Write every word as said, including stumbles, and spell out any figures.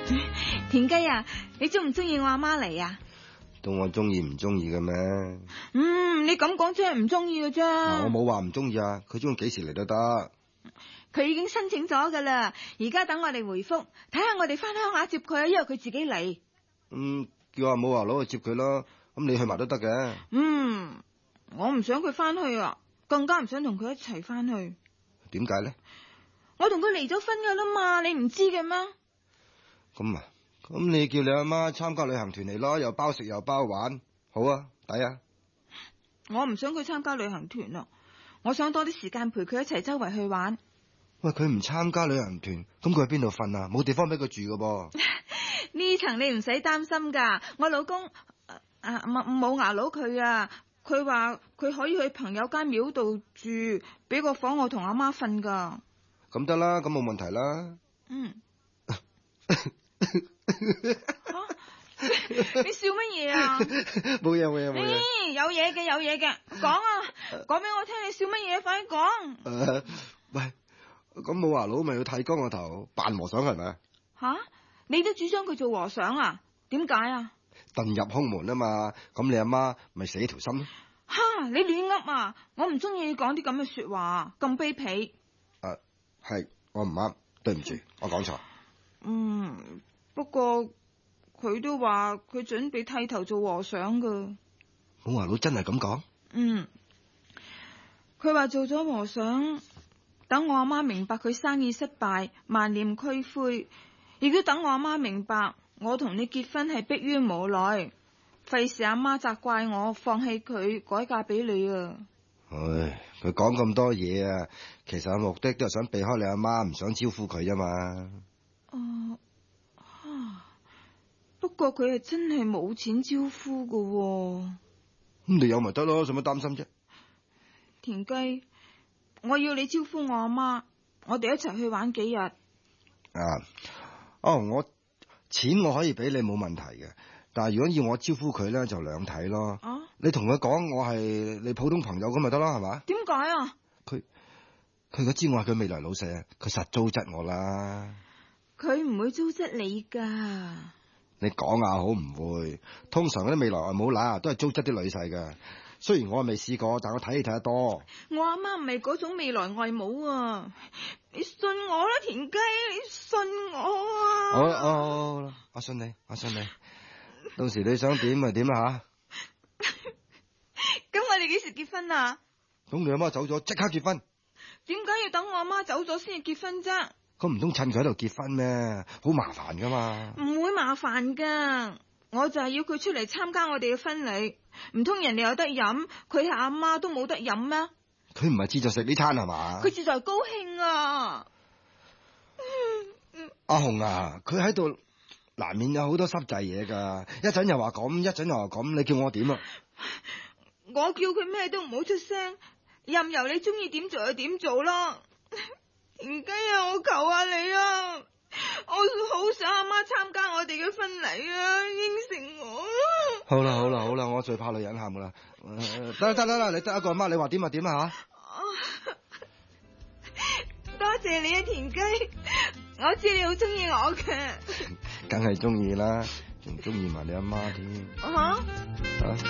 田雞啊，你中唔中意我阿媽嚟啊？ 到我中意唔中意嘅咩？ 嗯，你咁講即係唔中意嘅啫。 我冇話唔中意啊，佢中意幾時嚟都得。 佢已經申請咗噶啦，而家等我哋回覆，睇下我哋翻鄉下接佢啊，因為佢自己嚟。 嗯，叫阿母話攞去接佢咯，咁你去埋都得嘅。 嗯，我唔想佢翻去啊，更加唔想同佢一齊翻去。 點解咧？ 我同佢離咗婚噶啦嘛，你唔知嘅咩？ 咁啊，咁你叫你阿媽參加旅行團嚟咯，又包食又包玩，好啊，抵啊！ 我唔想佢參加旅行團啊，我想多啲時間陪佢一齊周圍去玩。 喂，佢唔參加旅行團，咁佢喺邊度瞓啊？冇地方俾佢住噶噃。 呢層你唔使擔心噶，我老公啊冇冇牙佬佢啊，佢話佢可以去朋友間廟度住，俾個房我同阿媽瞓噶。 咁得啦，咁冇問題啦。 嗯。啊、你笑乜嘢啊？ 冇嘢冇嘢冇嘢。 咦，有嘢嘅有嘢嘅，講啊，講俾我聽，你笑乜嘢？快啲講。 誒，喂，咁冇牙佬咪要剃光個頭扮和尚係咪？ 吓，你都主張佢做和尚啊？點解啊？ 遁入空門啊嘛，咁你阿媽咪死條心咯。 吓，你亂噏啊！我唔中意你講啲咁嘅說話，咁卑鄙。 誒，係我唔啱，對唔住，我講錯。 嗯，不過佢都話佢準備剃頭做和尚噶。 冇牙佬真係咁講？ 嗯，佢話做咗和尚，等我阿媽明白佢生意失敗，萬念俱灰，亦都等我阿媽明白我同你結婚係迫於無奈，費事阿媽責怪我放棄佢改嫁俾你啊！ 唉，佢講咁多嘢啊，其實目的都係想避開你阿媽，唔想招呼佢啫嘛。 哦、啊，不過佢係真係冇錢招呼噶喎。 咁你有咪得咯，使乜擔心啫？ 田雞，我要你招呼我阿媽，我哋一齊去玩幾日。 啊，哦，我錢我可以俾你冇問題嘅，但係如果要我招呼佢咧，就兩睇咯。啊，你同佢講我係你普通朋友咁咪得啦，係嘛？ 點解啊？ 佢佢如果知我係佢未來老細，佢實糟質我啦。 佢唔會糟質你噶。 你講啊好唔會？通常嗰啲未來外母乸都係糟質啲女婿噶。雖然我未試過，但我睇戲睇得多。 我阿媽唔係嗰種未來外母啊！你信我啦，田雞，你信我啊！ 好啦，好好啦，我信你，我信你。到時你想點咪點啦吓。 咁我哋幾時結婚啊？ 咁你阿媽走咗，即刻結婚。 點解要等我阿媽走咗先至結婚啫？ 咁唔通趁佢喺度結婚咩？好麻煩噶嘛。唔會麻煩噶，我就係要佢出嚟參加我哋嘅婚禮。唔通人哋有得飲，佢係阿媽都冇得飲咩？ 佢唔係志在食呢餐係嘛？ 佢志在高興啊！ 阿紅啊，佢喺度難免有好多濕滯嘢噶，一陣又話咁，一陣又話咁，你叫我點啊？ 我叫佢咩都唔好出聲，任由你中意點做就點做啦。田雞啊，我求下你啊！我好想阿媽參加我哋嘅婚禮啊，應承我。 好啦好啦好啦，我最怕女人喊噶啦。得得得啦，你得一個阿媽，你話點啊點啊吓？ 多謝你啊，田雞，我知你好中意我嘅。 梗係中意啦，仲中意埋你阿媽添。 啊？ 啊